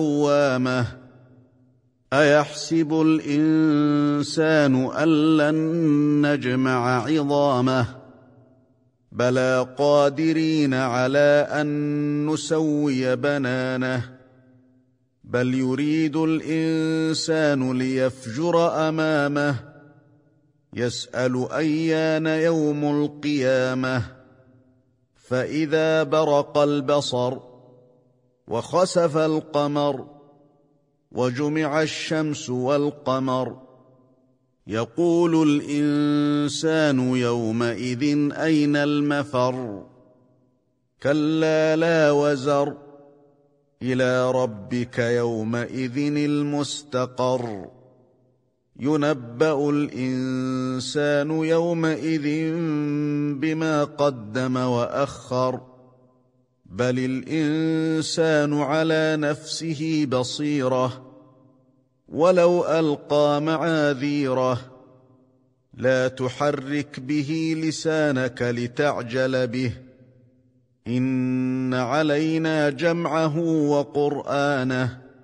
لوامة أيحسب الإنسان أن لن نجمع عظامه بلى قادرين على أن نسوي بنانه بل يريد الإنسان ليفجر أمامه يسأل أيان يوم القيامة فإذا برق البصر وخسف القمر وجمع الشمس والقمر يقول الإنسان يومئذ أين المفر كلا لا وزر إلى ربك يومئذ المستقر ينبأ الإنسان يومئذ بما قدم وأخر بل الإنسان على نفسه بصيرة ولو ألقى معاذيره لا تحرك به لسانك لتعجل به إن علينا جمعه وقرآنه